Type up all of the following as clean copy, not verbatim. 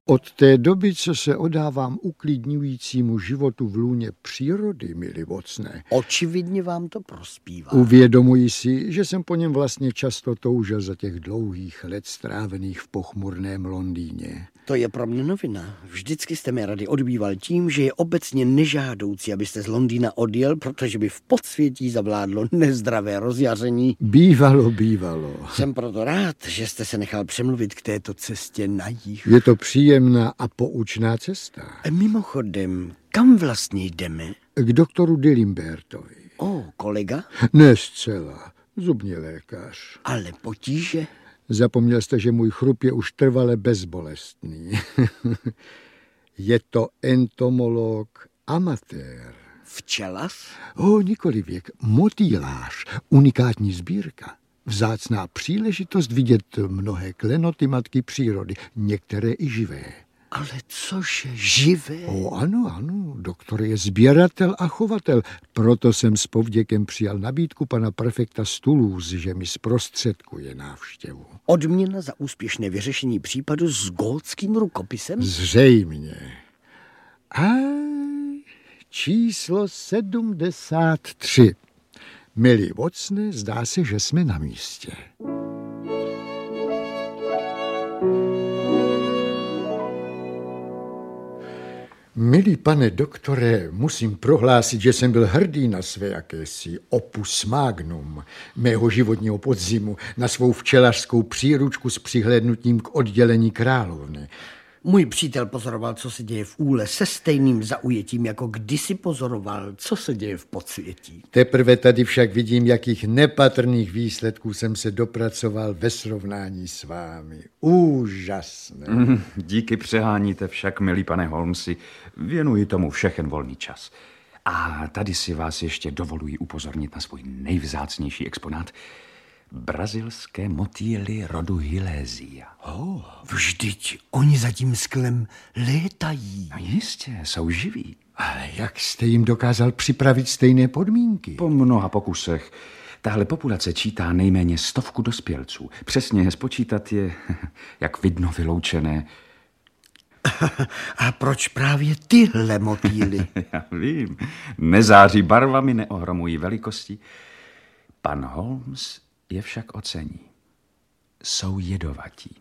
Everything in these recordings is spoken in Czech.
Od té doby, co se oddávám uklidňujícímu životu v lůně přírody, milý Watson. Očividně vám to prospívá. Uvědomuji si, že jsem po něm vlastně často toužil za těch dlouhých let strávených v pochmurném Londýně. To je pro mě novina. Vždycky jste mi rady odbýval tím, že je obecně nežádoucí, abyste z Londýna odjel, protože by v podsvětí zavládlo nezdravé rozjaření. Bývalo. Jsem proto rád, že jste se nechal přemluvit k této cestě na jih. Je to příjemná a poučná cesta. Mimochodem, kam vlastně jdeme? K doktoru Dillimbertovi. Kolega? Ne zcela, zubní lékař. Ale potíže? Zapomněl jste, že můj chrup je už trvale bezbolestný. Je to entomolog amatér. Včelař? Nikoli věk, motýlář, unikátní sbírka. Vzácná příležitost vidět mnohé klenoty matky přírody, některé i živé. Ale cože, živé? Ano, doktor je sběratel a chovatel. Proto jsem s povděkem přijal nabídku pana prefekta z Toulouse, že mi zprostředkuje návštěvu. Odměna za úspěšné vyřešení případu s gótským rukopisem? Zřejmě. A číslo 73. Milý Watsone, zdá se, že jsme na místě. Milý pane doktore, musím prohlásit, že jsem byl hrdý na své jakési opus magnum mého životního podzimu, na svou včelařskou příručku s přihlédnutím k oddělení královny. Můj přítel pozoroval, co se děje v úle, se stejným zaujetím, jako kdysi pozoroval, co se děje v podsvětí. Teprve tady však vidím, jakých nepatrných výsledků jsem se dopracoval ve srovnání s vámi. Úžasné. Díky přeháníte však, milý pane Holmesi, věnuji tomu všechen volný čas. A tady si vás ještě dovoluji upozornit na svůj nejvzácnější exponát. Brazilské motýly rodu Hylésia. Vždyť oni za tím sklem létají. No jistě, jsou živí. Ale jak jste jim dokázal připravit stejné podmínky? Po mnoha pokusech. Tahle populace čítá nejméně 100 dospělců. Přesně spočítat je, jak vidno, vyloučené. A proč právě tyhle motýly? Já vím, nezáří barvami, neohromují velikostí. Pan Holmes je však ocení. Jsou jedovatí.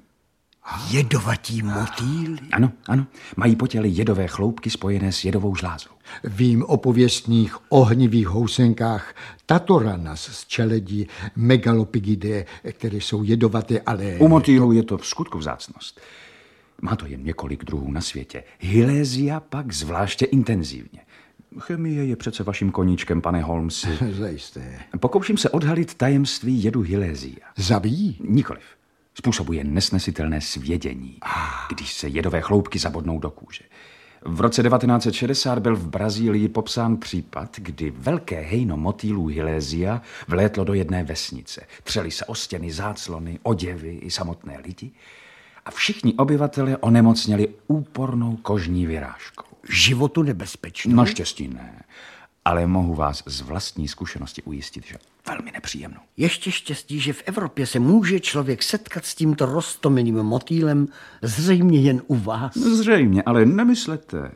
Jedovatí motýly? Ano. Mají po těle jedové chloupky spojené s jedovou žlázou. Vím o pověstných ohnivých housenkách Tatoranas z čeledí Megalopigidae, které jsou jedovaté, ale... U motýlů je to v skutku vzácnost. Má to jen několik druhů na světě. Hylésia pak zvláště intenzivně. Chemie je přece vaším koníčkem, pane Holmesi. Zajisté. Pokouším se odhalit tajemství jedu Hylésia. Zabíjí? Nikoliv. Způsobuje nesnesitelné svědění, když se jedové chloupky zabodnou do kůže. V roce 1960 byl v Brazílii popsán případ, kdy velké hejno motýlů Hylésia vlétlo do jedné vesnice. Třeli se o stěny, záclony, oděvy i samotné lidi a všichni obyvatelé onemocněli úpornou kožní vyrážkou. Životu nebezpečnou? Naštěstí ne, ale mohu vás z vlastní zkušenosti ujistit, že velmi nepříjemnou. Ještě štěstí, že v Evropě se může člověk setkat s tímto roztomilým motýlem zřejmě jen u vás. Zřejmě, ale nemyslete.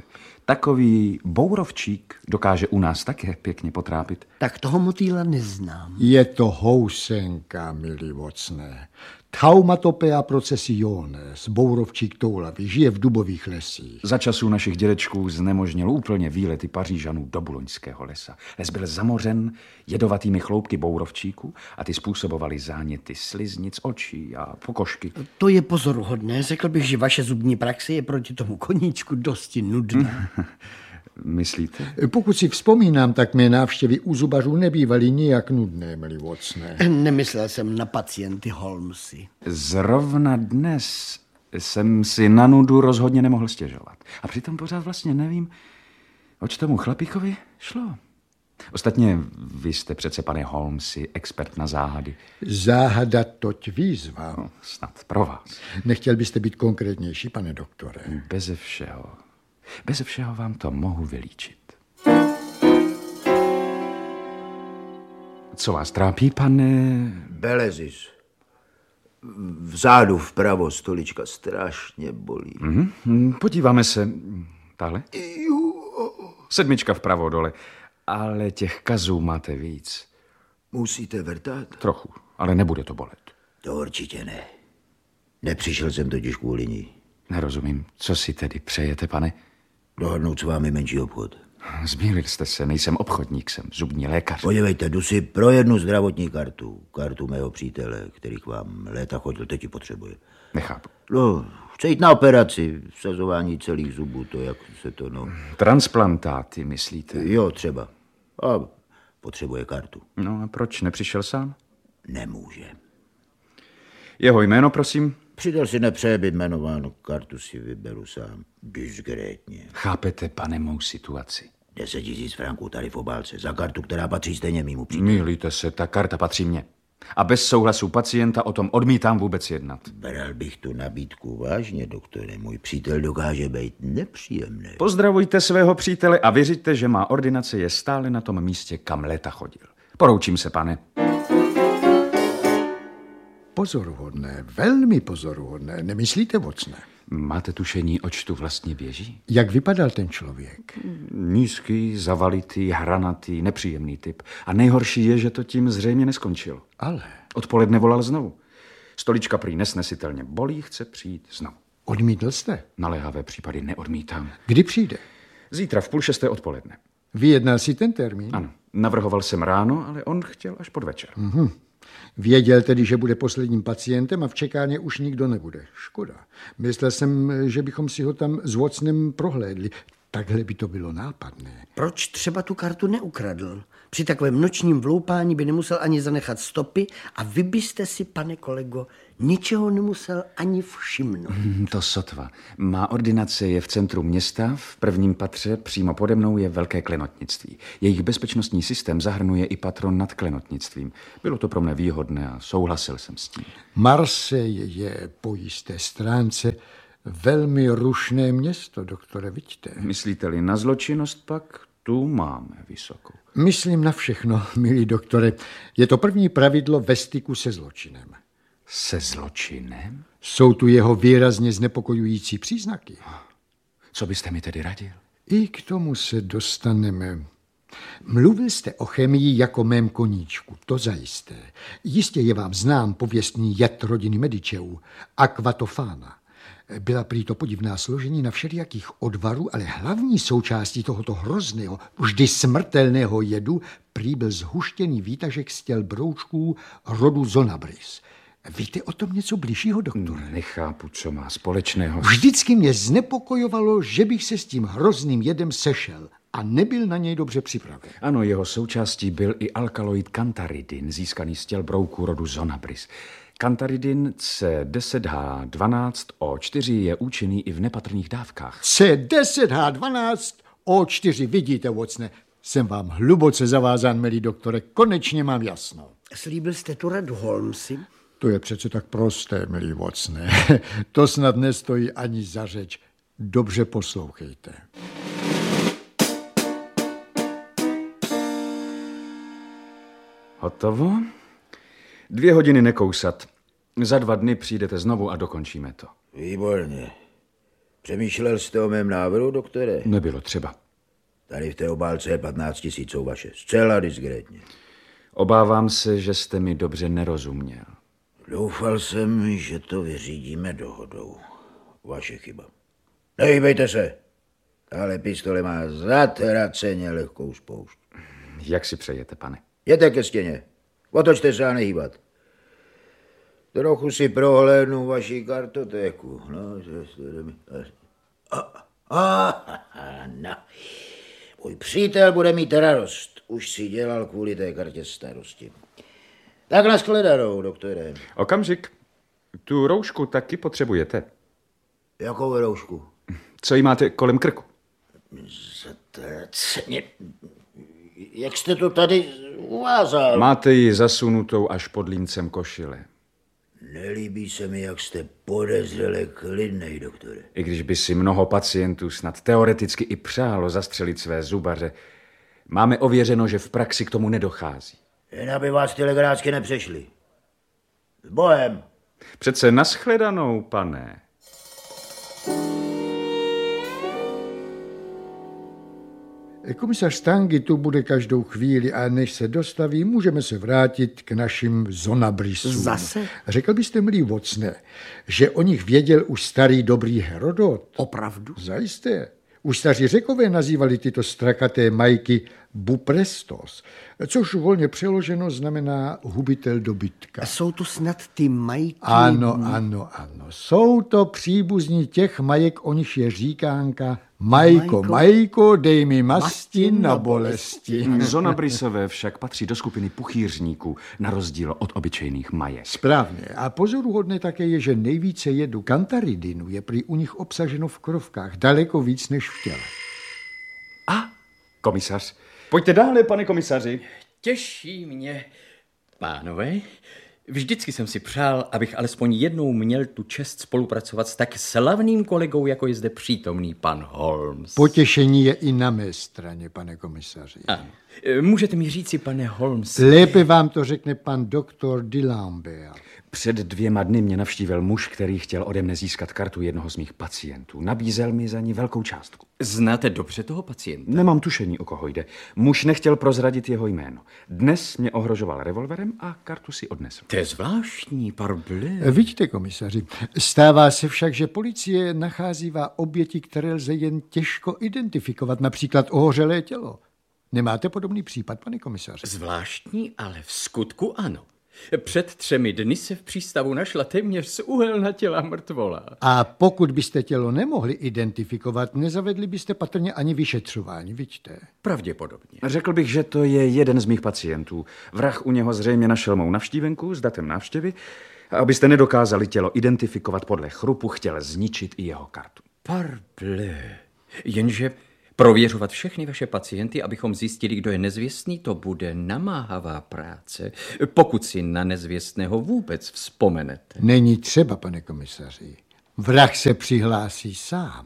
Takový bourovčík dokáže u nás také pěkně potrápit. Tak toho motýla neznám. Je to housenka, milý Watsone. Taumatopea processiones, bourovčík toulavý, žije v dubových lesích. Za časů našich dědečků znemožnil úplně výlety Pařížanů do Buloňského lesa. Les byl zamořen jedovatými chloupky bourovčíku a ty způsobovaly záněty sliznic, očí a pokožky. To je pozoruhodné. Řekl bych, že vaše zubní praxe je proti tomu koníčku dosti nudná. Myslíte? Pokud si vzpomínám, tak mé návštěvy u zubařů nebývaly nijak nudné, milý Watsone. Nemyslel jsem na pacienty Holmesy. Zrovna dnes jsem si na nudu rozhodně nemohl stěžovat. A přitom pořád vlastně nevím, oč tomu chlapíkovi šlo. Ostatně vy jste přece, pane Holmesi, expert na záhady. Záhada toť výzva. No, snad pro vás. Nechtěl byste být konkrétnější, pane doktore? Beze všeho vám to mohu vylíčit. Co vás trápí, pane... Belezis. Vzadu vpravo stolička strašně bolí. Podíváme se. Tahle? 7 vpravo dole. Ale těch kazů máte víc. Musíte vrtat? Trochu, ale nebude to bolet. To určitě ne. Nepřišel jsem totiž kvůli ní. Nerozumím. Co si tedy přejete, pane? Dohodnout s vámi menší obchod. Zmýlil jste se, nejsem obchodník, jsem zubní lékař. Podívejte, jdu si pro jednu zdravotní kartu. Kartu mého přítele, který k vám léta chodil, teď ji potřebuje. Nechápu. No, chce jít na operaci, vsazování celých zubů, to jak se to, no. Transplantáty, myslíte? Jo, třeba. A potřebuje kartu. No a proč nepřišel sám? Nemůže. Jeho jméno, prosím? Přidal si nepřeje být jmenován, kartu si vyberu sám. Diskrétně. Chápete, pane, mou situaci? 10 000 franků tady v obálce za kartu, která patří stejně mýmu příteli. Mýlíte se, ta karta patří mně. A bez souhlasu pacienta o tom odmítám vůbec jednat. Bral bych tu nabídku vážně, doktore. Můj přítel dokáže být nepříjemný. Pozdravujte svého přítele a věřte, že má ordinace je stále na tom místě, kam léta chodil. Poroučím se, pane. Pozoruhodné, velmi pozoruhodné. Nemyslíte, Watson? Máte tušení, oč tu vlastně běží? Jak vypadal ten člověk? Nízký, zavalitý, hranatý, nepříjemný typ. A nejhorší je, že to tím zřejmě neskončilo. Ale Odpoledne volal znovu. Stolička prý nesnesitelně bolí, chce přijít znovu. odmítl jste? Naléhavé případy neodmítám. Kdy přijde? Zítra v 5:30 odpoledne. Vyjednal si ten termín? Ano, navrhoval jsem ráno, ale on chtěl až podvečer. Věděl tedy, že bude posledním pacientem a v čekárně už nikdo nebude. Škoda. Myslel jsem, že bychom si ho tam s Watsonem prohlédli. Takhle by to bylo nápadné. Proč třeba tu kartu neukradl? Při takovém nočním vloupání by nemusel ani zanechat stopy a vy byste si, pane kolego, ničeho nemusel ani všimnout. To sotva. Má ordinace je v centru města, v prvním patře přímo pode mnou je velké klenotnictví. Jejich bezpečnostní systém zahrnuje i patron nad klenotnictvím. Bylo to pro mne výhodné a souhlasil jsem s tím. Marseille je po jisté stránce velmi rušné město, doktore, vidíte. Myslíte-li na zločinnost, pak tu máme vysokou. Myslím na všechno, milý doktore. Je to první pravidlo ve styku se zločinem. Se zločinem? Jsou tu jeho výrazně znepokojující příznaky. Co byste mi tedy radil? I k tomu se dostaneme. Mluvil jste o chemii jako mém koníčku, to zajisté. Jistě je vám znám pověstný jed rodiny Medičeů, aquatofána. Byla prý to podivná složení na všelijakých odvarů, ale hlavní součástí tohoto hrozného, vždy smrtelného jedu prý byl zhuštěný výtažek z těl broučků rodu Zonabris. Víte o tom něco bližšího, doktore? Nechápu, co má společného. Vždycky mě znepokojovalo, že bych se s tím hrozným jedem sešel a nebyl na něj dobře připraven. Ano, jeho součástí byl i alkaloid kantaridin, získaný z těl brouků rodu Zonabris. Kantaridin C10H12O4 je účinný i v nepatrných dávkách. C10H12O4, vidíte, Watsone, jsem vám hluboce zavázán, milý doktore, konečně mám jasno. Slíbil jste tu radu, Holmesi? To je přece tak prosté, milý Watsone. To snad nestojí ani za řeč. Dobře poslouchejte. Hotovo? 2 hodiny nekousat. Za 2 dny přijdete znovu a dokončíme to. Výborně. Přemýšlel jste o mém návrhu, doktore? Nebylo třeba. Tady v té obálce je 15 000, jsou vaše. Zcela diskrétně. Obávám se, že jste mi dobře nerozuměl. Doufal jsem, že to vyřídíme dohodou. Vaše chyba. Nehýbejte se. Ale pistole má zatraceně lehkou spoušť. Jak si přejete, pane? Jděte ke stěně. Otočte se a nehýbat. Trochu si prohlédnu vaši kartotéku. No, no. Můj přítel bude mít radost. Už si dělal kvůli té kartě starosti. Tak nashledanou, doktore. Okamžik. Tu roušku taky potřebujete. Jakou roušku? Co jí máte kolem krku? Zatraceně. Jak jste to tady uvázal? Máte ji zasunutou až pod líncem košile. Nelíbí se mi, jak jste podezřele klidnej, doktore. I když by si mnoho pacientů snad teoreticky i přálo zastřelit své zubaře, máme ověřeno, že v praxi k tomu nedochází. Jen aby vás ty legrácky nepřešli. S Bohem. Přece nashledanou, pane. Komisař Stangy tu bude každou chvíli a než se dostaví, můžeme se vrátit k našim zonabrysům. Zase? Řekl byste, milý Vocne, že o nich věděl už starý dobrý Herodot? Opravdu? Zajisté. Už staří Řekové nazývali tyto strakaté majky buprestos, což volně přeloženo znamená hubitel dobytka. Jsou to snad ty majky? Ano. Jsou to příbuzní těch majek, o nich je říkánka Majko, dej mi masti na bolesti. Zonabrysové však patří do skupiny puchýřníků, na rozdíl od obyčejných majek. Správně. A pozoruhodné také je, že nejvíce jedu kantaridinu je prý u nich obsaženo v krvkách, daleko víc než v těle. Komisař. Pojďte dále, pane komisaři. Těší mě, pánové. Vždycky jsem si přál, abych alespoň jednou měl tu čest spolupracovat s tak slavným kolegou, jako je zde přítomný pan Holmes. Potěšení je i na mé straně, pane komisaři. Ano. Můžete mi říci, pane Holmes... Lépe vám to řekne pan doktor D'Lambert. Před 2 dny mě navštívil muž, který chtěl ode mne získat kartu jednoho z mých pacientů. Nabízel mi za ní velkou částku. Znáte dobře toho pacienta? Nemám tušení, o koho jde. Muž nechtěl prozradit jeho jméno. Dnes mě ohrožoval revolverem a kartu si odnesl. To je zvláštní, parbleu. Vidíte, komisaři, stává se však, že policie nacházívá oběti, které lze jen těžko identifikovat, například ohořelé tělo. Nemáte podobný případ, pane komisaři? Zvláštní, ale v skutku ano. Před 3 dny se v přístavu našla téměř z uhelna těla mrtvola. A pokud byste tělo nemohli identifikovat, nezavedli byste patrně ani vyšetřování, vidíte? Pravděpodobně. Řekl bych, že to je jeden z mých pacientů. Vrah u něho zřejmě našel mou navštívenku s datem návštěvy a abyste nedokázali tělo identifikovat podle chrupu, chtěl zničit i jeho kartu. Parbleu. Jenže prověřovat všechny vaše pacienty, abychom zjistili, kdo je nezvěstný, to bude namáhavá práce, pokud si na nezvěstného vůbec vzpomenete. Není třeba, pane komisaři. Vrah se přihlásí sám.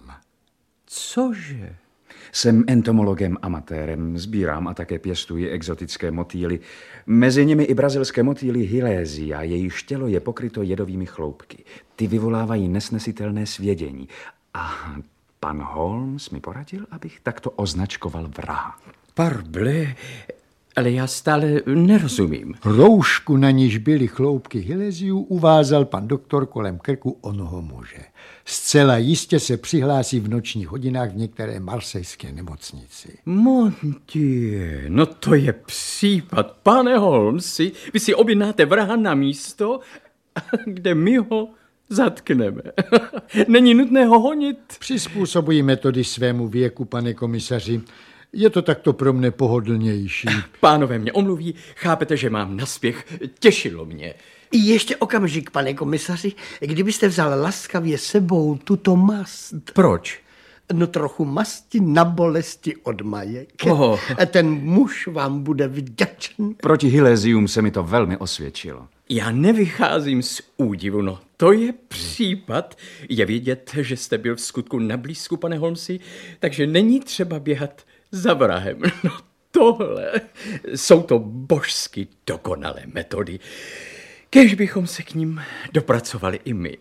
Cože? Jsem entomologem amatérem, sbírám a také pěstuji exotické motýly. Mezi nimi i brazilské motýly Hilésia, jejíž tělo je pokryto jedovými chloupky. Ty vyvolávají nesnesitelné svědění. A pan Holmes mi poradil, abych takto označkoval vraha. Parbleu, ale já stále nerozumím. Roušku, na níž byly chloupky Hilésiů, uvázal pan doktor kolem krku onoho muže. Zcela jistě se přihlásí v nočních hodinách v některé marsejské nemocnici. Mon Dieu, no to je případ. Pane Holmesi, vy si objednáte vraha na místo, kde my ho zatkneme. Není nutné ho honit. Přizpůsobují metody svému věku, pane komisaři. Je to takto pro mne pohodlnější. Pánové mě omluví, chápete, že mám naspěch. Těšilo mě. Ještě okamžik, pane komisaři, kdybyste vzal laskavě sebou tuto mast. Proč? No trochu masti na bolesti od majek. Ten muž vám bude vděčný. Proti Hilésium se mi to velmi osvědčilo. Já nevycházím z údivu, no to je případ. Je vědět, že jste byl v skutku na blízku, pane Holmesi, takže není třeba běhat za vrahem. No tohle jsou to božsky dokonalé metody. Kéž bychom se k ním dopracovali i my.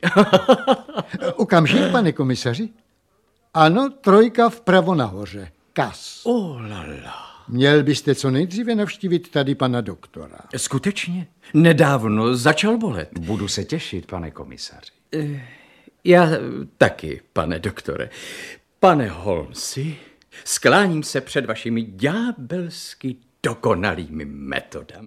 Okamžik, pane komisaři. Ano, 3 vpravo nahoře. Kas. Oh la la. Měl byste co nejdříve navštívit tady pana doktora. Skutečně? Nedávno začal bolet. Budu se těšit, pane komisaři. Já taky, pane doktore. Pane Holmesi, skláním se před vašimi ďábelsky dokonalými metodami.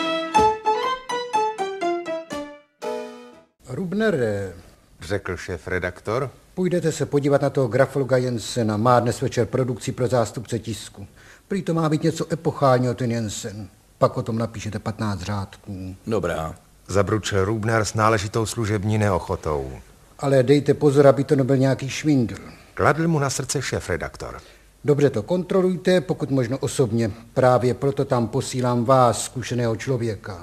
Rubnere, řekl šéf-redaktor. Půjdete se podívat na toho grafologa Jensena. Má dnes večer produkci pro zástupce tisku. Prý to má být něco epochálního, ten Jensen. Pak o tom napíšete 15 řádků. Dobrá. Zabručil Rubner s náležitou služební neochotou. Ale dejte pozor, aby to nebyl nějaký švindl. Kladl mu na srdce šéf-redaktor. Dobře to kontrolujte, pokud možno osobně. Právě proto tam posílám vás, zkušeného člověka.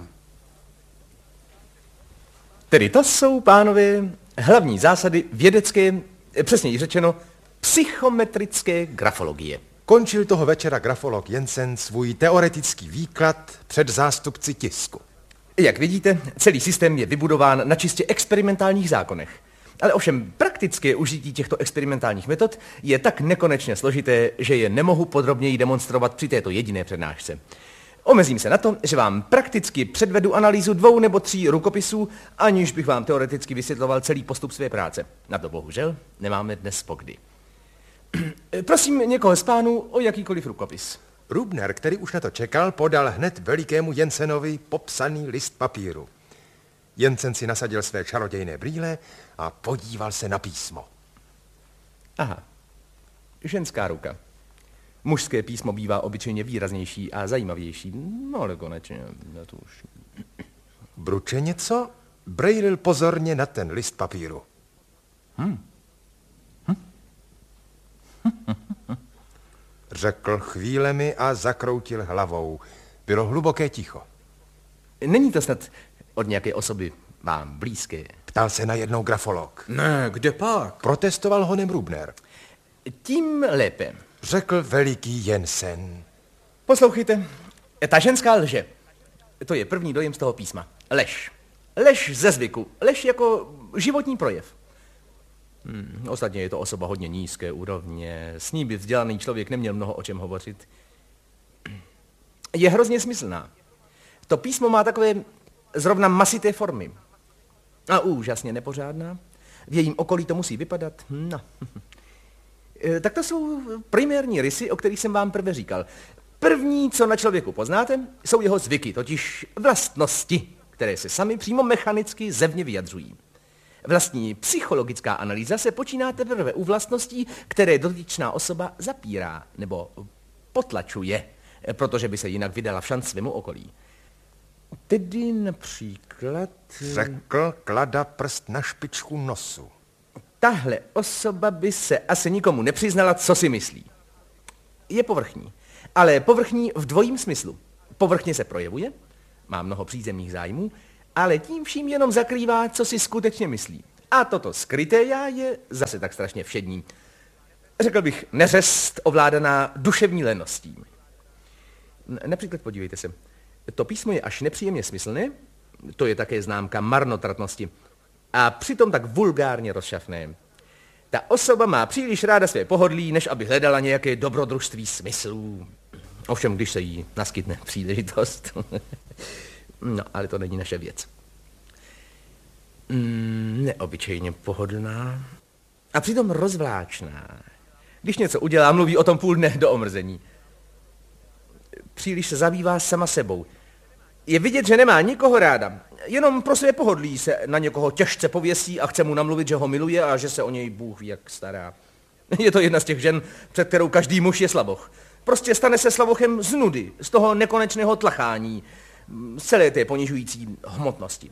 Tedy to jsou, pánové, hlavní zásady vědecké, přesněji řečeno, psychometrické grafologie. Končil toho večera grafolog Jensen svůj teoretický výklad před zástupci tisku. Jak vidíte, celý systém je vybudován na čistě experimentálních zákonech. Ale ovšem praktické užití těchto experimentálních metod je tak nekonečně složité, že je nemohu podrobněji demonstrovat při této jediné přednášce. Omezím se na to, že vám prakticky předvedu analýzu 2 nebo 3 rukopisů, aniž bych vám teoreticky vysvětloval celý postup své práce. Na to bohužel nemáme dnes pokdy. Prosím někoho z pánů o jakýkoliv rukopis. Rubner, který už na to čekal, podal hned velikému Jensenovi popsaný list papíru. Jensen si nasadil své čarodějné brýle a podíval se na písmo. Aha, ženská ruka. Mužské písmo bývá obyčejně výraznější a zajímavější. No ale konečně, to už... Bruče něco brejlil pozorně na ten list papíru. Řekl chvílemi a zakroutil hlavou. Bylo hluboké ticho. Není to snad od nějaké osoby vám blízké? Ptal se najednou grafolog. Ne, kde pak? Protestoval honem Rubner. Tím lépe. Řekl veliký Jensen. Poslouchejte, ta ženská lže. To je první dojem z toho písma. Lež. Lež ze zvyku. Lež jako životní projev. Ostatně je to osoba hodně nízké úrovně. S ní by vzdělaný člověk neměl mnoho o čem hovořit. Je hrozně smyslná. To písmo má takové zrovna masité formy. A úžasně nepořádná. V jejím okolí to musí vypadat. No. Tak to jsou primární rysy, o kterých jsem vám prvé říkal. První, co na člověku poznáte, jsou jeho zvyky, totiž vlastnosti, které se sami přímo mechanicky zevně vyjadřují. Vlastní psychologická analýza se počíná teprve u vlastností, které dotyčná osoba zapírá nebo potlačuje, protože by se jinak vydala v šanc svému okolí. Tedy například... Řekl, klada prst na špičku nosu. Tahle osoba by se asi nikomu nepřiznala, co si myslí. Je povrchní, ale povrchní v dvojím smyslu. Povrchně se projevuje, má mnoho přízemních zájmů, ale tím vším jenom zakrývá, co si skutečně myslí. A toto skryté já je zase tak strašně všední. Řekl bych neřest ovládaná duševní leností. Například podívejte se, to písmo je až nepříjemně smyslné, to je také známka marnotratnosti a přitom tak vulgárně rozšafné. Ta osoba má příliš ráda své pohodlí, než aby hledala nějaké dobrodružství smyslů. Ovšem, když se jí naskytne příležitost. No, ale to není naše věc. Neobyčejně pohodlná a přitom rozvláčná. Když něco udělá, mluví o tom půl dne do omrzení. Příliš se zabývá sama sebou. Je vidět, že nemá nikoho ráda. Jenom pro své pohodlí se na někoho těžce pověsí a chce mu namluvit, že ho miluje a že se o něj Bůh ví jak stará. Je to jedna z těch žen, před kterou každý muž je slaboch. Prostě stane se slabochem z nudy, z toho nekonečného tlachání, z celé té ponižující hmotnosti.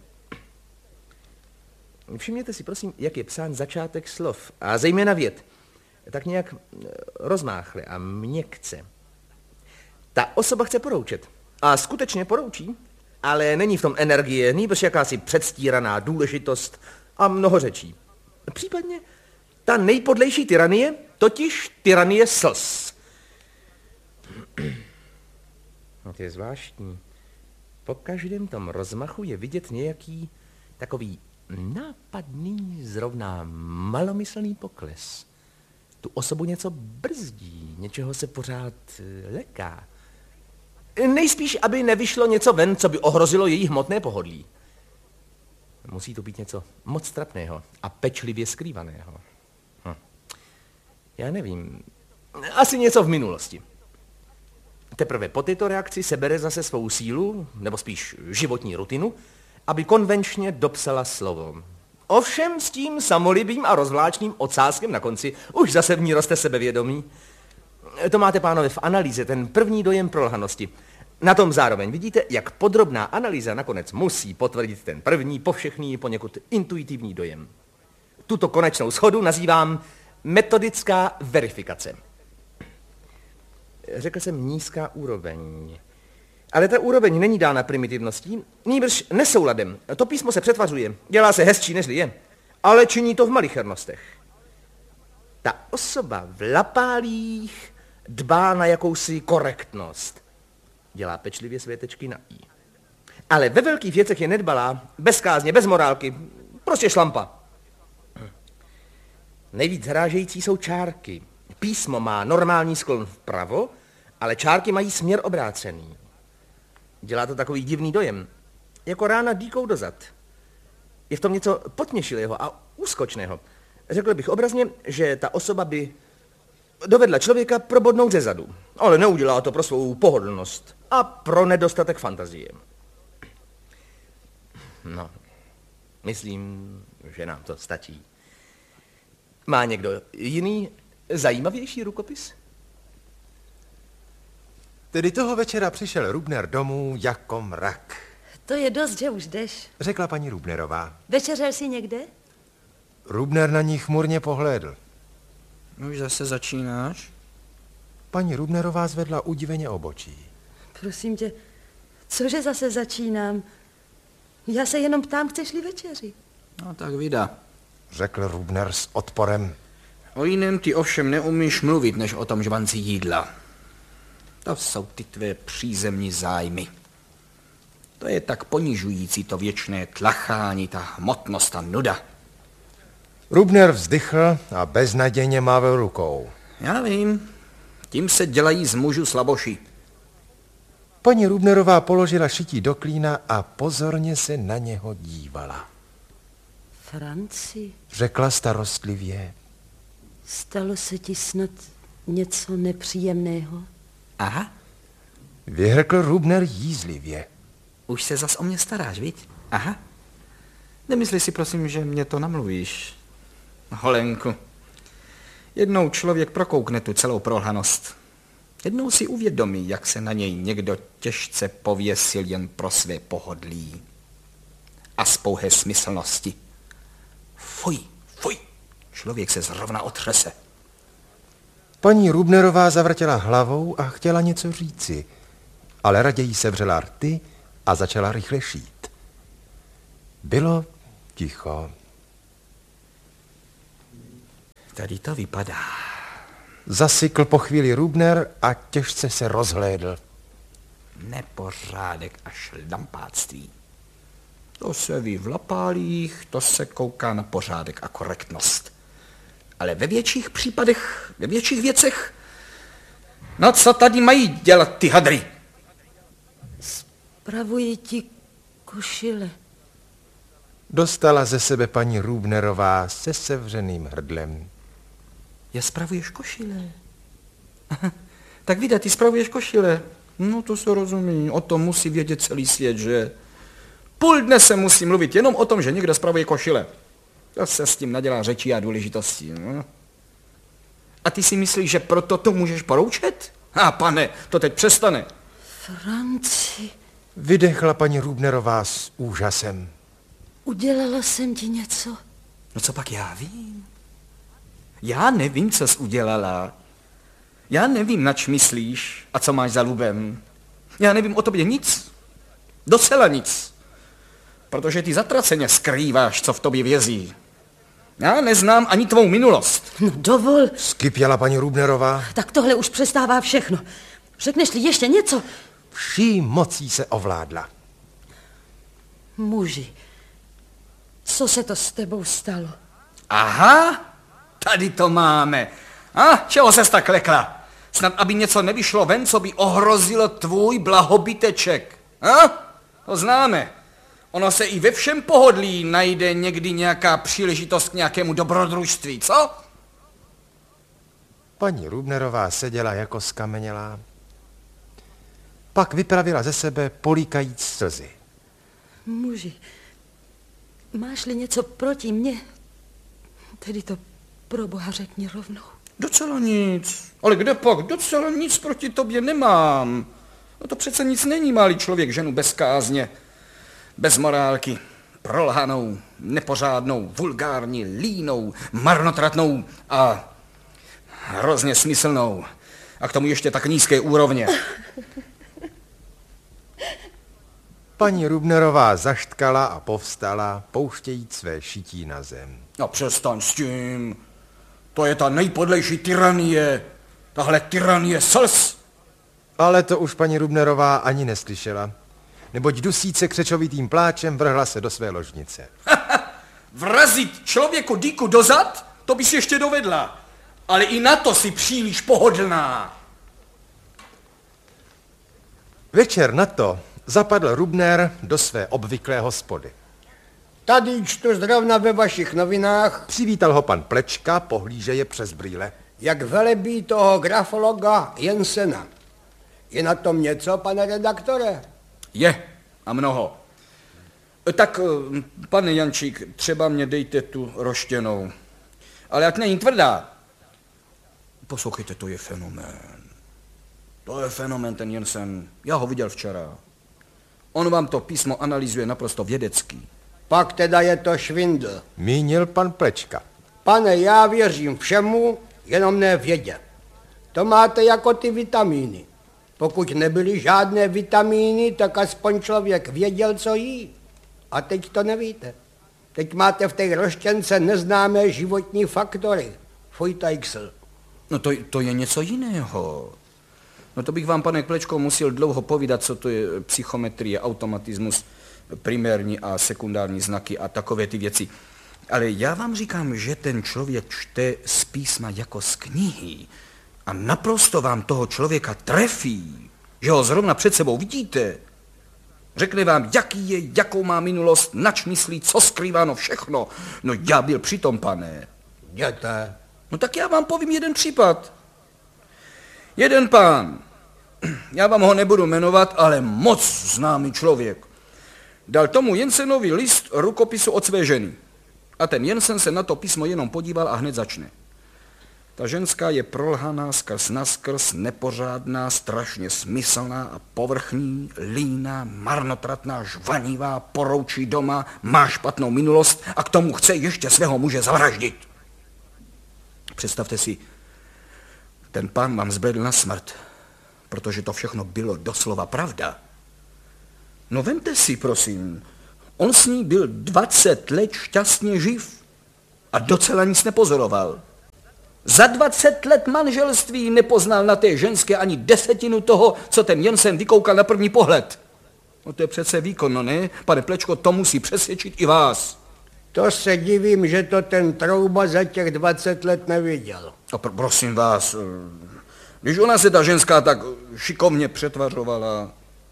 Všimněte si, prosím, jak je psán začátek slov, a zejména vět, tak nějak rozmáchle a měkce. Ta osoba chce poroučet. A skutečně poroučí, ale není v tom energie, nýbrž jakási předstíraná důležitost a mnoho řečí. Případně ta nejpodlejší tyranie, totiž tyranie slz. No to je zvláštní. Po každém tom rozmachu je vidět nějaký takový nápadný, zrovna malomyslný pokles. Tu osobu něco brzdí, něčeho se pořád leká. Nejspíš, aby nevyšlo něco ven, co by ohrozilo její hmotné pohodlí. Musí to být něco moc trapného a pečlivě skrývaného. Já nevím. Asi něco v minulosti. Teprve po této reakci sebere zase svou sílu, nebo spíš životní rutinu, aby konvenčně dopsala slovo. Ovšem s tím samolibým a rozvláčným ocáskem na konci už zase v ní roste sebevědomí. To máte, pánové, v analýze ten první dojem prolhanosti. Na tom zároveň vidíte, jak podrobná analýza nakonec musí potvrdit ten první, povšechný, poněkud intuitivní dojem. Tuto konečnou shodu nazývám metodická verifikace. Řekl jsem nízká úroveň. Ale ta úroveň není dána primitivností, nýbrž nesouladem. To písmo se přetvařuje, dělá se hezčí, nežli je, ale činí to v malichernostech. Ta osoba v lapálích dbá na jakousi korektnost. Dělá pečlivě své tečky na i. Ale ve velkých věcech je nedbalá, bez kázně, bez morálky, prostě šlampa. Nejvíc zarážející jsou čárky. Písmo má normální sklon vpravo, ale čárky mají směr obrácený. Dělá to takový divný dojem, jako rána dýkou dozad. Je v tom něco potměšilého a úskočného. Řekl bych obrazně, že ta osoba by dovedla člověka probodnout ze zadu, ale neudělá to pro svou pohodlnost a pro nedostatek fantazie. No, myslím, že nám to stačí. Má někdo jiný, zajímavější rukopis? Tedy toho večera přišel Rubner domů jako mrak. To je dost, že už jdeš. Řekla paní Rubnerová. Večeřel jsi někde? Rubner na ní chmurně pohlédl. Už zase začínáš? Paní Rubnerová zvedla udiveně obočí. Prosím tě, cože zase začínám? Já se jenom ptám, chceš-li večeři? No tak vida. Řekl Rubner s odporem. O jiném ty ovšem neumíš mluvit, než o tom žvanci jídla. To jsou ty tvé přízemní zájmy. To je tak ponižující to věčné tlachání, ta hmotnost a nuda. Rubner vzdychl a beznadějně mával rukou. Já vím, tím se dělají z mužů slaboši. Paní Rubnerová položila šití do klína a pozorně se na něho dívala. Franci, Řekla starostlivě. stalo se ti snad něco nepříjemného? Aha, Vyhrkl Rubner jízlivě. už se zas o mě staráš, viď? Aha. Nemysli si prosím, že mě to namluvíš. Holenku, jednou člověk prokoukne tu celou prolhanost. Jednou si uvědomí, jak se na něj někdo těžce pověsil jen pro své pohodlí a z pouhé smyslnosti. Fuj, fuj, člověk se zrovna otřese. Paní Rubnerová zavrtěla hlavou a chtěla něco říci, ale raději sevřela rty a začala rychle šít. Bylo ticho. Tady to vypadá. Zasykl po chvíli Rubner a těžce se rozhlédl. Nepořádek a šlampáctví. To se ví v lapálích, to se kouká na pořádek a korektnost. Ale ve větších případech, ve větších věcech, no co tady mají dělat ty hadry? Spravuji ti košile. Dostala ze sebe paní Rubnerová se sevřeným hrdlem. Já spravuješ košile. Tak vida, ty spravuješ košile. No to se rozumí, o tom musí vědět celý svět, že? Půl dne se musí mluvit jenom o tom, že někdo spravuje košile. To se s tím nadělá řečí a důležitostí. No. A ty si myslíš, že proto to můžeš poroučet? Pane, to teď přestane. Franci, Vydechla paní Rubnerová s úžasem. udělala jsem ti něco? No co pak já vím? Já nevím, co jsi udělala. Já nevím, nač myslíš a co máš za lubem. Já nevím o tobě nic. Docela nic. Protože ty zatraceně skrýváš, co v tobě vězí. Já neznám ani tvou minulost. No dovol, Skypěla paní Rubnerová. tak tohle už přestává všechno. Řekneš-li ještě něco? Vší mocí se ovládla. Muži, co se to s tebou stalo? Aha, tady to máme. Čeho ses tak lekla? Snad, aby něco nevyšlo ven, co by ohrozilo tvůj blahobyteček. To známe. Ono se i ve všem pohodlí najde někdy nějaká příležitost k nějakému dobrodružství, co? Paní Rubnerová seděla jako skamenělá. Pak vypravila ze sebe políkajíc slzy. Muži, máš-li něco proti mně? Tedy to pro Boha řekni rovnou. Docela nic. Ale kde pak? Docela nic proti tobě nemám. No to přece nic není, má-li člověk ženu bez kázně, bez morálky, prolhanou, nepořádnou, vulgární, línou, marnotratnou a hrozně smyslnou. A k tomu ještě tak nízké úrovně. Paní Rubnerová zaštkala a povstala, pouštějíc své šití na zem. No přestaň s tím. To je ta nejpodlejší tyranie. Tahle tyranie slz. Ale to už paní Rubnerová ani neslyšela. neboť dusíce křečovitým pláčem vrhla se do své ložnice. Vrazit člověku dýku dozad, to bys ještě dovedla. Ale i na to si příliš pohodlná. Večer na to zapadl Rubner do své obvyklé hospody. Tady čtu zrovna ve vašich novinách, Přivítal ho pan Plečka, pohlížeje přes brýle. jak velebí toho grafologa Jensena. Je na tom něco, pane redaktore? Je, a mnoho. Tak, pane Jančík, třeba mě dejte tu roštěnou. Ale ať není tvrdá. Poslouchejte, to je fenomén. To je fenomén, ten Jensen. Já ho viděl včera. On vám to písmo analyzuje naprosto vědecký. Pak teda je to švindl. Mínil pan Plečka. Pane, já věřím všemu, jenom ne vědě. To máte jako ty vitamíny. Pokud nebyly žádné vitamíny, tak aspoň člověk věděl, co jí. A teď to nevíte. Teď máte v té roštěnce neznámé životní faktory. Fujtajksl. No to je něco jiného. No to bych vám, pane Plečko, musel dlouho povídat, co to je psychometrie, automatismus, primární a sekundární znaky a takové ty věci. Ale já vám říkám, že ten člověk čte z písma jako z knihy a naprosto vám toho člověka trefí, že ho zrovna před sebou vidíte. Řekne vám, jaký je, jakou má minulost, nač myslí, co skrývá, no všechno. No já byl přitom, pane. Jděte. No tak já vám povím jeden případ. Jeden pán, já vám ho nebudu jmenovat, ale moc známý člověk, dal tomu Jensenovi list rukopisu od své ženy. A ten Jensen se na to písmo jenom podíval a hned začne. Ta ženská je prolhaná skrz naskrz, nepořádná, strašně smyslná a povrchní, líná, marnotratná, žvanivá, poroučí doma, má špatnou minulost a k tomu chce ještě svého muže zavraždit. Představte si, ten pán vám zbledl na smrt, protože to všechno bylo doslova pravda. No vemte si, prosím, on s ní byl 20 let šťastně živ a docela nic nepozoroval. Za 20 let manželství nepoznal na té ženské ani desetinu toho, co ten Jensen vykoukal na první pohled. No to je přece výkon, no ne? Pane Plečko, to musí přesvědčit i vás. To se divím, že to ten Trouba za těch 20 let neviděl. A prosím vás, když ona se ta ženská tak šikovně přetvařovala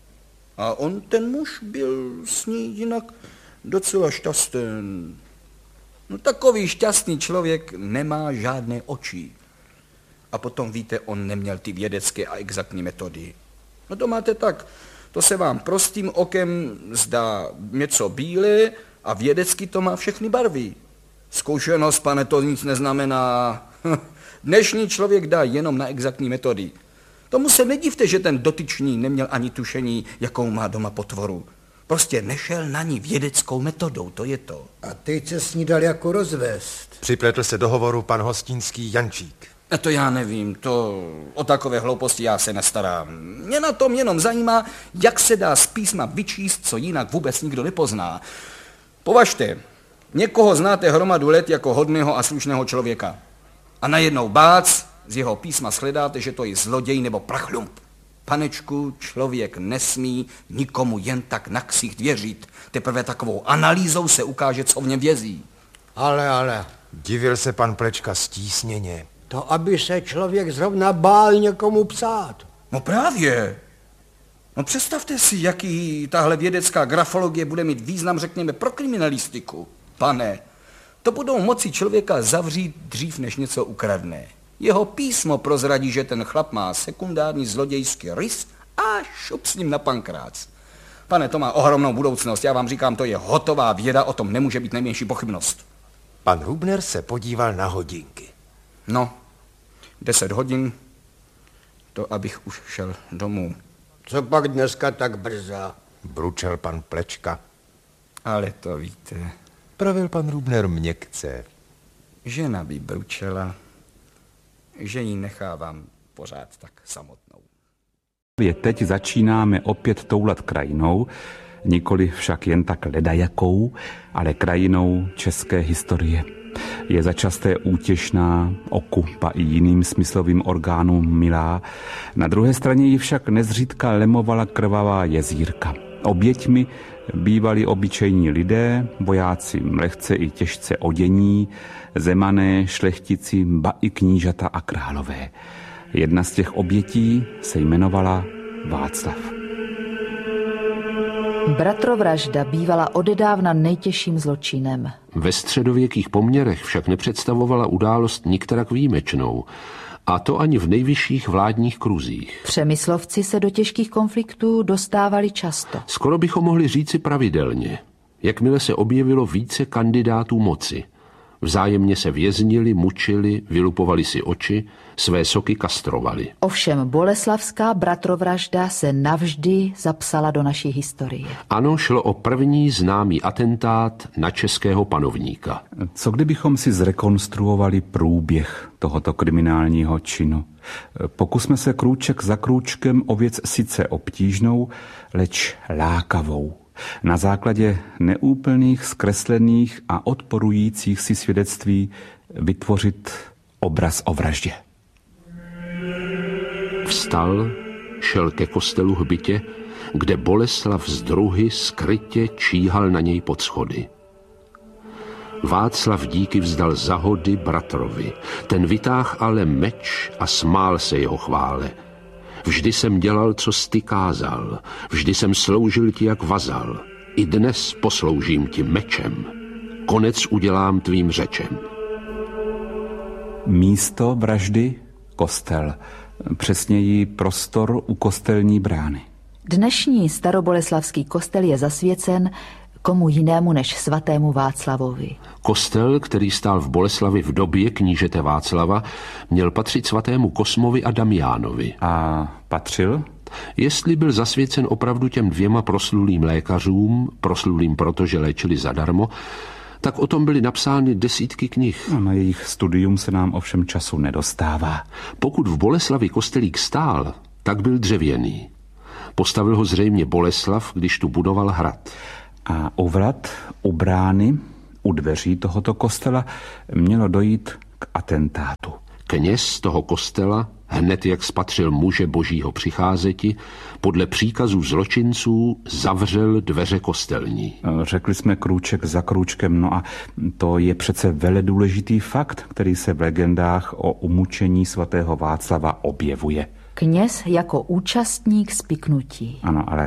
a on, ten muž, byl s ní jinak docela šťastný. No takový šťastný člověk nemá žádné oči. A potom víte, on neměl ty vědecké a exaktní metody. No to máte tak, to se vám prostým okem zdá něco bílé a vědecky to má všechny barvy. Zkušenost, pane, to nic neznamená. Dnešní člověk dá jenom na exaktní metody. Tomu se nedivte, že ten dotyčný neměl ani tušení, jakou má doma potvoru. Prostě nešel na ní vědeckou metodou, to je to. A teď se s ní dal jako rozvést. Připletl se do hovoru pan hostinský Jančík. A to já nevím, to o takové hlouposti já se nestarám. Mě na tom jenom zajímá, jak se dá z písma vyčíst, co jinak vůbec nikdo nepozná. Považte, někoho znáte hromadu let jako hodného a slušného člověka. A najednou bác, z jeho písma shledáte, že to je zloděj nebo prachlump. Panečku, člověk nesmí nikomu jen tak na ksicht věřit. Teprve takovou analýzou se ukáže, co v něm vězí. Ale. Divil se pan Plečka stísněně. To, aby se člověk zrovna bál někomu psát. No právě. No představte si, jaký tahle vědecká grafologie bude mít význam, řekněme, pro kriminalistiku. Pane, to budou moci člověka zavřít dřív, než něco ukradne. Jeho písmo prozradí, že ten chlap má sekundární zlodějský rys a šup s ním na pankrác. Pane, to má ohromnou budoucnost. Já vám říkám, to je hotová věda, o tom nemůže být nejmenší pochybnost. Pan Rubner se podíval na hodinky. No, 10 hodin, to abych už šel domů. Co pak dneska tak brzo? Bručel pan Plečka. Ale to víte. Pravil pan Rubner měkce. Žena by bručela, že ji nechávám pořád tak samotnou. Teď začínáme opět toulat krajinou, nikoli však jen tak ledajakou, ale krajinou české historie. Je začasté útěšná, oku pa i jiným smyslovým orgánům milá, na druhé straně ji však nezřídka lemovala krvavá jezírka. Oběťmi bývali obyčejní lidé, vojáci lehce i těžce odění, zemané, šlechtici, ba i knížata a králové. Jedna z těch obětí se jmenovala Václav. Bratrovražda bývala odedávna nejtěžším zločinem. Ve středověkých poměrech však nepředstavovala událost nikterak výjimečnou, a to ani v nejvyšších vládních kruzích. Přemyslovci se do těžkých konfliktů dostávali často. Skoro bychom mohli říci pravidelně, jakmile se objevilo více kandidátů moci. Vzájemně se věznili, mučili, vylupovali si oči, své soky kastrovali. Ovšem boleslavská bratrovražda se navždy zapsala do naší historie. Ano, šlo o první známý atentát na českého panovníka. Co kdybychom si zrekonstruovali průběh tohoto kriminálního činu? Pokusme se krůček za krůčkem o věc sice obtížnou, leč lákavou. Na základě neúplných, zkreslených a odporujících si svědectví vytvořit obraz o vraždě. Vstal, šel ke kostelu hbitě, kde Boleslav z Druhy skrytě číhal na něj pod schody. Václav díky vzdal za hody bratrovi. Ten vytáhl ale meč a smál se jeho chvále. Vždy jsem dělal, co jsi ty kázal. Vždy jsem sloužil ti jak vazal. I dnes posloužím ti mečem. Konec udělám tvým řečem. Místo vraždy kostel. Přesněji prostor u kostelní brány. Dnešní staroboleslavský kostel je zasvěcen komu jinému než svatému Václavovi. Kostel, který stál v Boleslavi v době knížete Václava, měl patřit svatému Kosmovi a Damiánovi. A patřil? Jestli byl zasvěcen opravdu těm dvěma proslulým lékařům, proslulým proto, že léčili zadarmo, tak o tom byly napsány desítky knih. A na jejich studium se nám ovšem času nedostává. Pokud v Boleslavi kostelík stál, tak byl dřevěný. Postavil ho zřejmě Boleslav, když tu budoval hrad. A u vrat, u brány, u dveří tohoto kostela mělo dojít k atentátu. Kněz toho kostela, hned jak spatřil muže božího přicházeti, podle příkazů zločinců zavřel dveře kostelní. Řekli jsme krůček za krůčkem, no a to je přece veledůležitý fakt, který se v legendách o umučení svatého Václava objevuje. Kněz jako účastník spiknutí. Ano, ale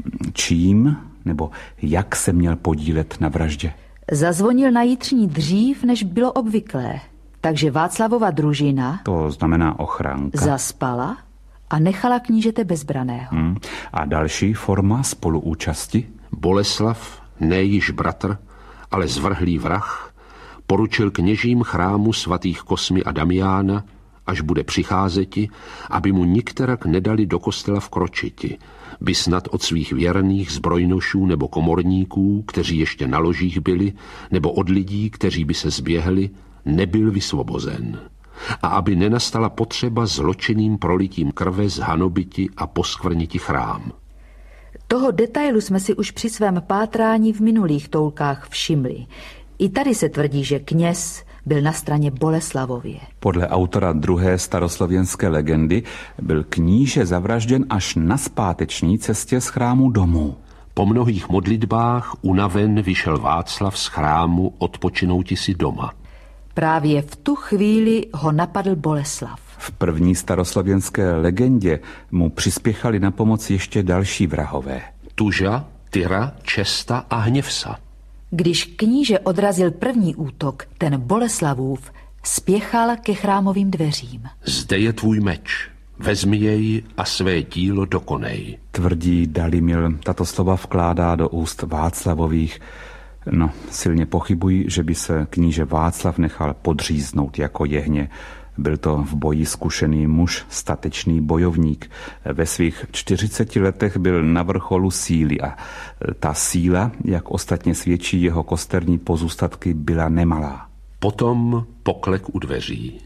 čím nebo jak se měl podílet na vraždě? Zazvonil na jitřní dřív, než bylo obvyklé. Takže Václavova družina, to znamená ochránka, zaspala a nechala knížete bezbraného. A další forma spoluúčasti? Boleslav, ne již bratr, ale zvrhlý vrah, poručil kněžím chrámu svatých Kosmy a Damiána, až bude přicházeti, aby mu nikterak nedali do kostela vkročiti, by snad od svých věrných zbrojnošů nebo komorníků, kteří ještě na ložích byli, nebo od lidí, kteří by se zběhli, nebyl vysvobozen. A aby nenastala potřeba zločinným prolitím krve zhanobiti a poskvrniti chrám. Toho detailu jsme si už při svém pátrání v minulých toulkách všimli. I tady se tvrdí, že kněz byl na straně Boleslavově. Podle autora druhé staroslověnské legendy byl kníže zavražděn až na zpáteční cestě z chrámu domů. Po mnohých modlitbách unaven vyšel Václav z chrámu odpočinouti si doma. Právě v tu chvíli ho napadl Boleslav. V první staroslověnské legendě mu přispěchali na pomoc ještě další vrahové. Tuža, Tyra, Česta a Hněvsa. Když kníže odrazil první útok, ten Boleslavův spěchal ke chrámovým dveřím. Zde je tvůj meč, vezmi jej a své dílo dokonej. Tvrdí Dalimil, tato slova vkládá do úst Václavových. No, silně pochybuji, že by se kníže Václav nechal podříznout jako jehně. Byl to v boji zkušený muž, statečný bojovník. Ve svých 40 letech byl na vrcholu síly a ta síla, jak ostatně svědčí jeho kosterní pozůstatky, byla nemalá. Potom poklek u dveří.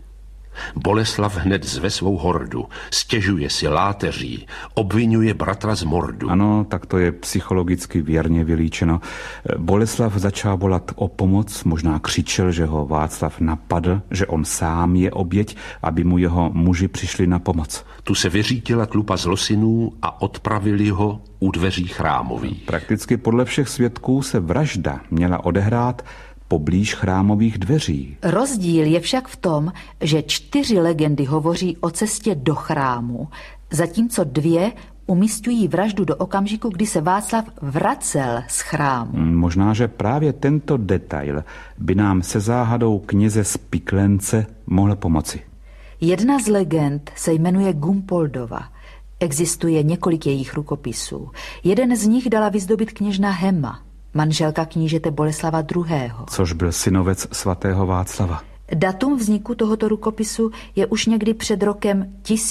Boleslav hned zve svou hordu, stěžuje si, láteří, obvinuje bratra z mordu. Ano, tak to je psychologicky věrně vylíčeno. Boleslav začal volat o pomoc, možná křičel, že ho Václav napadl, že on sám je oběť, aby mu jeho muži přišli na pomoc. Tu se vyřítila tlupa z Losinů a odpravili ho u dveří chrámových. Prakticky podle všech svědků se vražda měla odehrát poblíž chrámových dveří. Rozdíl je však v tom, že 4 legendy hovoří o cestě do chrámu, zatímco 2 umisťují vraždu do okamžiku, kdy se Václav vracel z chrámu. Možná, že právě tento detail by nám se záhadou kněze z Piklence mohl pomoci. Jedna z legend se jmenuje Gumpoldova. Existuje několik jejich rukopisů. Jeden z nich dala vyzdobit kněžna Hema, manželka knížete Boleslava II. Což byl synovec svatého Václava. Datum vzniku tohoto rukopisu je už někdy před rokem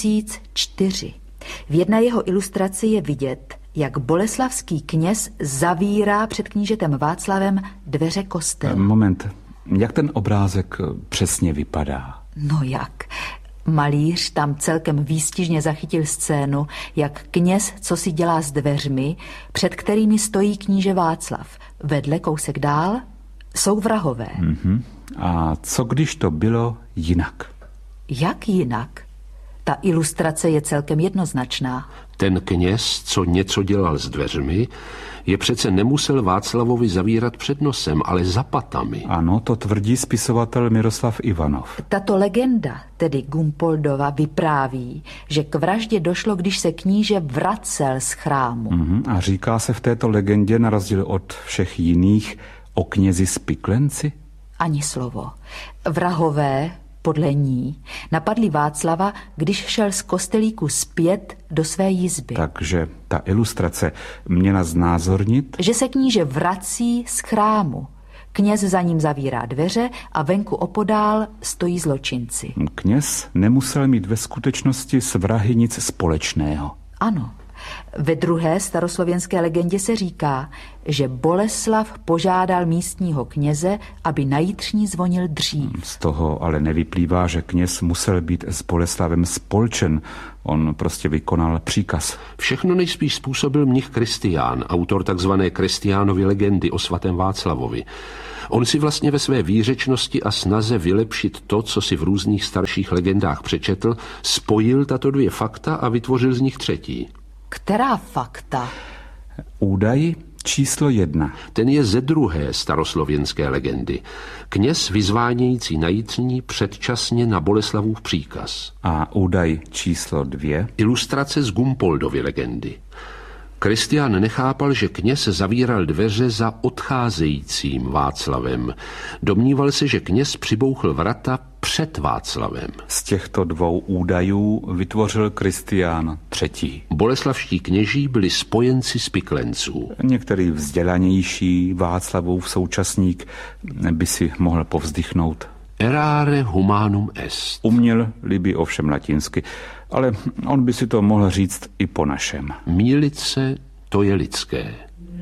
1004. V jedné jeho ilustraci je vidět, jak boleslavský kněz zavírá před knížetem Václavem dveře kostela. Moment, jak ten obrázek přesně vypadá? No jak? Malíř tam celkem výstižně zachytil scénu, jak kněz co si dělá s dveřmi, před kterými stojí kníže Václav. Vedle, kousek dál, jsou vrahové. A co když to bylo jinak? Jak jinak? Ta ilustrace je celkem jednoznačná. Ten kněz, co něco dělal s dveřmi, je přece nemusel Václavovi zavírat před nosem, ale za patami. Ano, to tvrdí spisovatel Miroslav Ivanov. Tato legenda, tedy Gumpoldova, vypráví, že k vraždě došlo, když se kníže vracel z chrámu. A říká se v této legendě, na rozdíl od všech jiných, o knězi z Piklenci? Ani slovo. Vrahové, podle ní, napadli Václava, když šel z kostelíku zpět do své jizby. Takže ta ilustrace měla znázornit, že se kníže vrací z chrámu. Kněz za ním zavírá dveře a venku opodál stojí zločinci. Kněz nemusel mít ve skutečnosti s vrahy nic společného. Ano. Ve druhé staroslověnské legendě se říká, že Boleslav požádal místního kněze, aby na jitřní zvonil dřív. Z toho ale nevyplývá, že kněz musel být s Boleslavem spolčen. On prostě vykonal příkaz. Všechno nejspíš způsobil mnich Kristián, autor takzvané Kristiánovy legendy o svatém Václavovi. On si vlastně ve své výřečnosti a snaze vylepšit to, co si v různých starších legendách přečetl, spojil tato 2 fakta a vytvořil z nich třetí. Která fakta? Údaj číslo 1. Ten je ze druhé staroslověnské legendy. Kněz vyzvánějící na jitřní předčasně na Boleslavův příkaz. A údaj číslo 2. Ilustrace z Gumpoldovy legendy. Kristián nechápal, že kněz zavíral dveře za odcházejícím Václavem. Domníval se, že kněz přibouchl vrata před Václavem. Z těchto 2 údajů vytvořil Kristián třetí. Boleslavští kněží byli spojenci z Piklenců. Některý vzdělanější Václavův současník by si mohl povzdychnout. Errare humanum est. Uměl-li by ovšem latinsky, ale on by si to mohl říct i po našem. Mýlit se, to je lidské.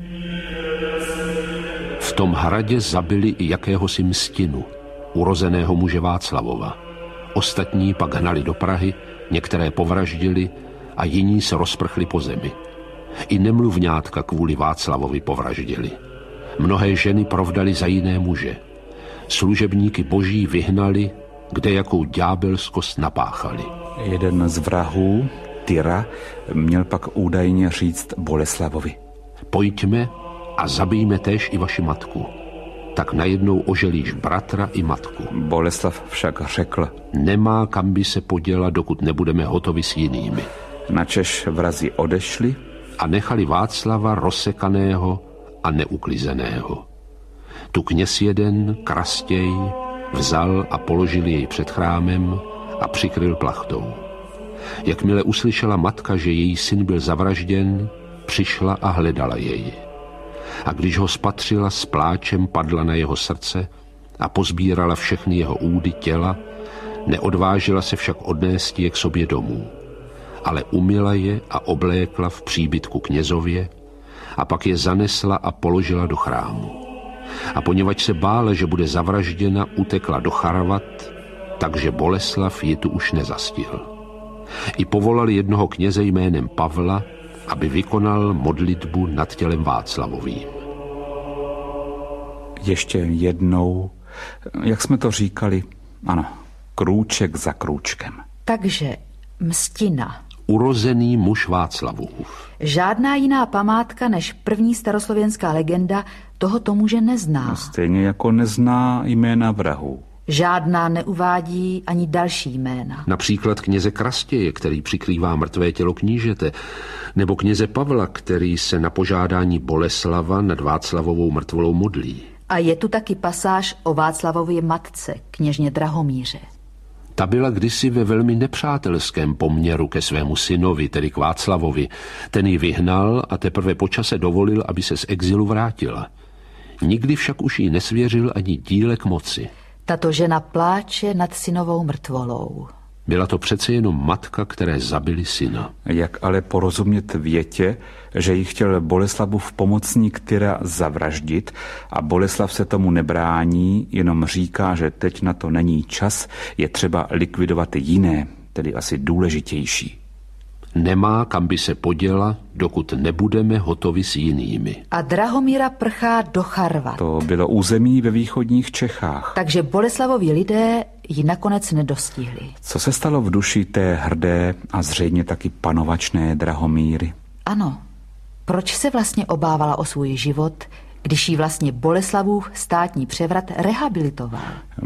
V tom hradě zabili i jakéhosi Mstinu, urozeného muže Václavova. Ostatní pak hnali do Prahy, některé povraždili a jiní se rozprchli po zemi. I nemluvňátka kvůli Václavovi povraždili. Mnohé ženy provdali za jiné muže. Služebníky boží vyhnali, kde jakou ďábelskost napáchali. Jeden z vrahů, Tyra, měl pak údajně říct Boleslavovi: Pojďme a zabijme též i vaši matku. Tak najednou oželíš bratra i matku. Boleslav však řekl: Nemá kam by se podělat, dokud nebudeme hotovi s jinými. Načež vrazi odešli a nechali Václava rozsekaného a neuklizeného. Tu kněz jeden, Krastěj, vzal a položil jej před chrámem a přikryl plachtou. Jakmile uslyšela matka, že její syn byl zavražděn, přišla a hledala jej. A když ho spatřila, s pláčem padla na jeho srdce a pozbírala všechny jeho údy těla, neodvážila se však odnést je k sobě domů. Ale umyla je a oblékla v příbytku knězově a pak je zanesla a položila do chrámu. A poněvadž se bála, že bude zavražděna, utekla do Charvat takže Boleslav ji tu už nezastihl. I povolali jednoho kněze jménem Pavla, aby vykonal modlitbu nad tělem Václavovým. Ještě jednou, jak jsme to říkali, ano, krůček za krůčkem. Takže Mstina. Urozený muž Václavův. Žádná jiná památka než první staroslověnská legenda tohoto muže nezná. No, stejně jako nezná jména vrahů. Žádná neuvádí ani další jména. Například kněze Krastěje, který přikrývá mrtvé tělo knížete, nebo kněze Pavla, který se na požádání Boleslava nad Václavovou mrtvolou modlí. A je tu taky pasáž o Václavově matce, kněžně Drahomíře. Ta byla kdysi ve velmi nepřátelském poměru ke svému synovi, tedy k Václavovi. Ten ji vyhnal a teprve po čase dovolil, aby se z exilu vrátila. Nikdy však už jí nesvěřil ani dílek moci. Tato žena pláče nad synovou mrtvolou. Byla to přece jenom matka, které zabili syna. Jak ale porozumět větě, že jí chtěl Boleslavův pomocník Tyra zavraždit a Boleslav se tomu nebrání, jenom říká, že teď na to není čas, je třeba likvidovat jiné, tedy asi důležitější. Nemá kam by se poděla, dokud nebudeme hotovi s jinými. A Drahomíra prchá do Charvat. To bylo území ve východních Čechách. Takže Boleslavovi lidé ji nakonec nedostihli. Co se stalo v duši té hrdé a zřejmě taky panovačné Drahomíry? Ano. Proč se vlastně obávala o svůj život, když jí vlastně Boleslavův státní převrat rehabilitoval?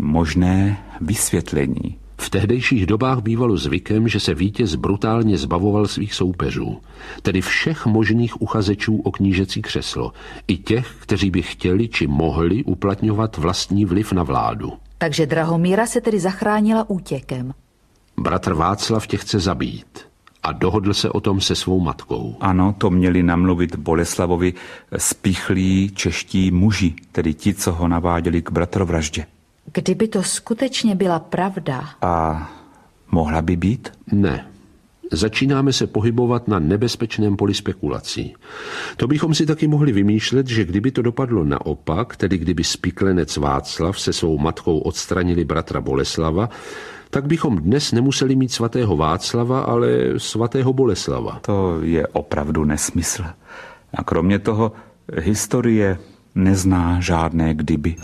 Možné vysvětlení. V tehdejších dobách bývalo zvykem, že se vítěz brutálně zbavoval svých soupeřů, tedy všech možných uchazečů o knížecí křeslo, i těch, kteří by chtěli či mohli uplatňovat vlastní vliv na vládu. Takže Drahomíra se tedy zachránila útěkem. Bratr Václav tě chce zabít a dohodl se o tom se svou matkou. Ano, to měli namluvit Boleslavovi spíchlí čeští muži, tedy ti, co ho naváděli k bratrovraždě. Kdyby to skutečně byla pravda... A mohla by být? Ne. Začínáme se pohybovat na nebezpečném poli spekulací. To bychom si taky mohli vymýšlet, že kdyby to dopadlo naopak, tedy kdyby spiklenec Václav se svou matkou odstranili bratra Boleslava, tak bychom dnes nemuseli mít svatého Václava, ale svatého Boleslava. To je opravdu nesmysl. A kromě toho historie nezná žádné kdyby.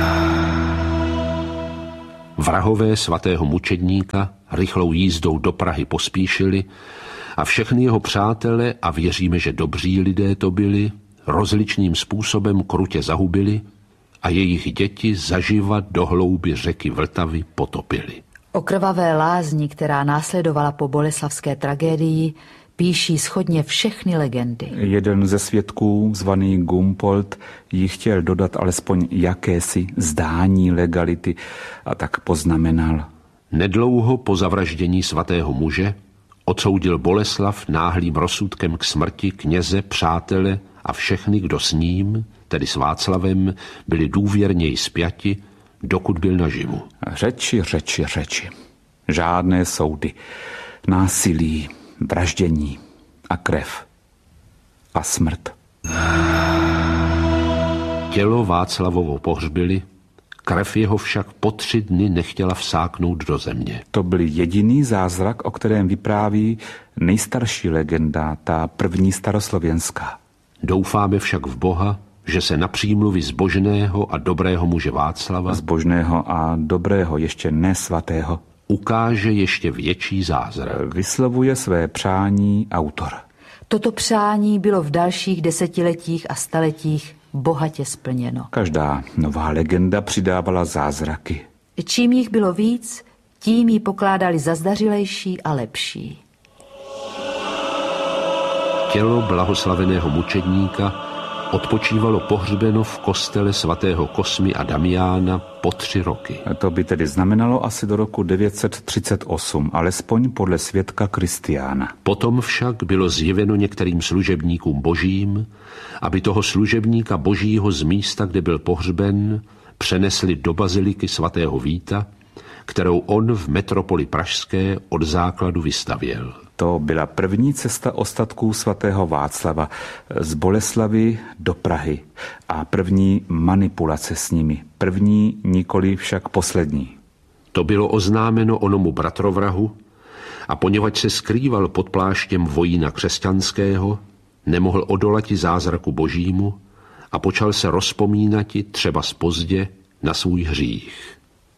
Vrahové svatého mučedníka rychlou jízdou do Prahy pospíšili a všechny jeho přátele, a věříme, že dobří lidé to byli, rozličným způsobem krutě zahubili a jejich děti zaživa do hlouby řeky Vltavy potopili. O krvavé lázni, která následovala po boleslavské tragédii, píší shodně všechny legendy. Jeden ze svědků, zvaný Gumpold, jí chtěl dodat alespoň jakési zdání legality a tak poznamenal. Nedlouho po zavraždění svatého muže odsoudil Boleslav náhlým rozsudkem k smrti kněze, přátele a všechny, kdo s ním, tedy s Václavem, byli důvěrněji spjati, dokud byl naživu. Řeči. Žádné soudy. Násilí, vraždění a krev a smrt. Tělo Václavovo pohřbili, krev jeho však po 3 dny nechtěla vsáknout do země. To byl jediný zázrak, o kterém vypráví nejstarší legenda, ta první staroslověnská. Doufáme však v Boha, že se na přímluvy zbožného a dobrého muže Václava, zbožného a dobrého, ještě ne svatého, ukáže ještě větší zázrak. Vyslovuje své přání autor. Toto přání bylo v dalších desetiletích a staletích bohatě splněno. Každá nová legenda přidávala zázraky. Čím jich bylo víc, tím ji pokládali za zdařilejší a lepší. Tělo blahoslaveného mučedníka odpočívalo pohřbeno v kostele svatého Kosmy a Damiána po 3 roky. To by tedy znamenalo asi do roku 938, alespoň podle svědka Kristiána. Potom však bylo zjeveno některým služebníkům božím, aby toho služebníka božího z místa, kde byl pohřben, přenesli do baziliky svatého Víta, kterou on v metropoli pražské od základu vystavěl. To byla první cesta ostatků svatého Václava z Boleslavy do Prahy a první manipulace s nimi. První, nikoli však poslední. To bylo oznámeno onomu bratrovrahu a poněvadž se skrýval pod pláštěm vojína křesťanského, nemohl odolati zázraku božímu a počal se rozpomínati, třeba pozdě, na svůj hřích.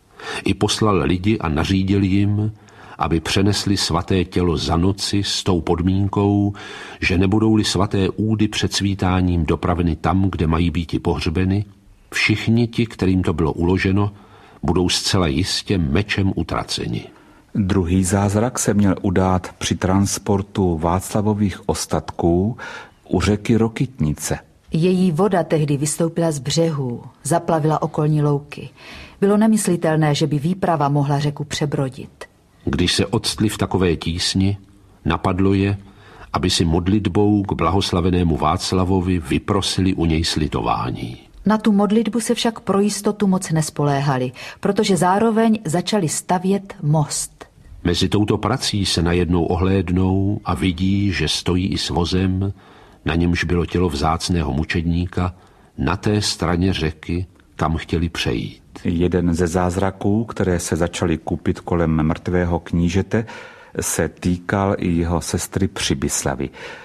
I poslal lidi a nařídil jim, aby přenesli svaté tělo za noci s tou podmínkou, že nebudou-li svaté údy před svítáním dopraveny tam, kde mají býti pohřbeny, všichni ti, kterým to bylo uloženo, budou zcela jistě mečem utraceni. Druhý zázrak se měl udát při transportu Václavových ostatků u řeky Rokytnice. Její voda tehdy vystoupila z břehů, zaplavila okolní louky. Bylo nemyslitelné, že by výprava mohla řeku přebrodit. Když se octli v takové tísni, napadlo je, aby si modlitbou k blahoslavenému Václavovi vyprosili u něj slitování. Na tu modlitbu se však pro jistotu moc nespoléhali, protože zároveň začali stavět most. Mezi touto prací se najednou ohlédnou a vidí, že stojí i s vozem, na němž bylo tělo vzácného mučedníka, na té straně řeky, kam chtěli přejít. Jeden ze zázraků, které se začaly kupit kolem mrtvého knížete, se týkal i jeho sestry Přibyslavy.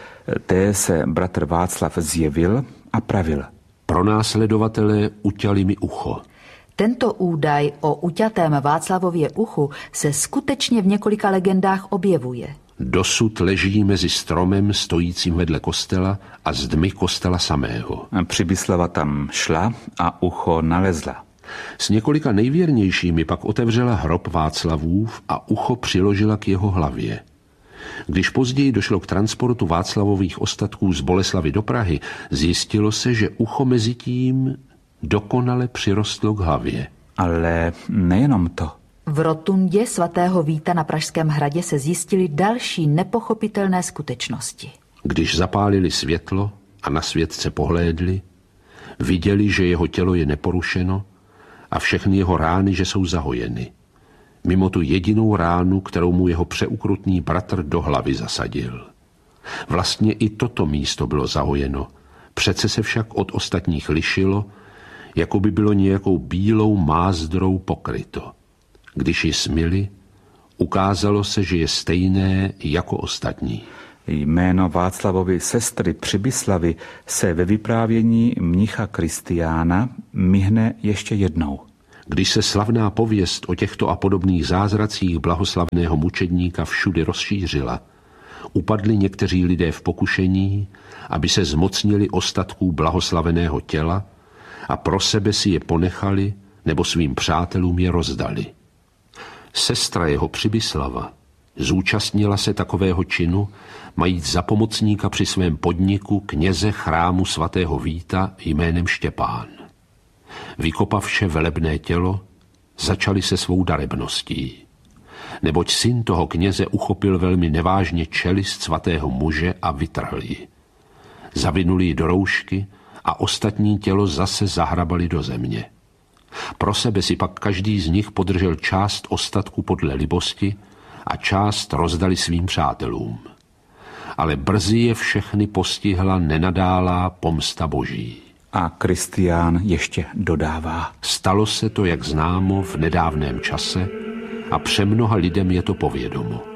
Té se bratr Václav zjevil a pravil: Pronásledovatelé uťali mi ucho. Tento údaj o uťatém Václavově uchu se skutečně v několika legendách objevuje. Dosud leží mezi stromem stojícím vedle kostela a zdmi kostela samého. Přibyslava tam šla a ucho nalezla. S několika nejvěrnějšími pak otevřela hrob Václavův a ucho přiložila k jeho hlavě. Když později došlo k transportu Václavových ostatků z Boleslavy do Prahy, zjistilo se, že ucho mezi tím dokonale přirostlo k hlavě. Ale nejenom to. V rotundě svatého Víta na Pražském hradě se zjistily další nepochopitelné skutečnosti. Když zapálili světlo a na světce pohlédli, viděli, že jeho tělo je neporušeno a všechny jeho rány, že jsou zahojeny. Mimo tu jedinou ránu, kterou mu jeho přeukrutný bratr do hlavy zasadil. Vlastně i toto místo bylo zahojeno, přece se však od ostatních lišilo, jako by bylo nějakou bílou mázdrou pokryto. Když ji smyli, ukázalo se, že je stejné jako ostatní. Jméno Václavovy sestry Přibyslavy se ve vyprávění mnicha Kristiána mihne ještě jednou. Když se slavná pověst o těchto a podobných zázracích blahoslavného mučedníka všudy rozšířila, upadli někteří lidé v pokušení, aby se zmocnili ostatků blahoslaveného těla a pro sebe si je ponechali nebo svým přátelům je rozdali. Sestra jeho Přibyslava zúčastnila se takového činu, majíc za pomocníka při svém podniku kněze chrámu svatého Víta jménem Štěpán. Vykopavše velebné tělo, začali se svou darebností. Neboť syn toho kněze uchopil velmi nevážně čelist svatého muže a vytrhl ji. Zavinuli ji do roušky a ostatní tělo zase zahrabali do země. Pro sebe si pak každý z nich podržel část ostatku podle libosti a část rozdali svým přátelům. Ale brzy je všechny postihla nenadálá pomsta boží. A Kristián ještě dodává: Stalo se to, jak známo, v nedávném čase a přemnoha lidem je to povědomo.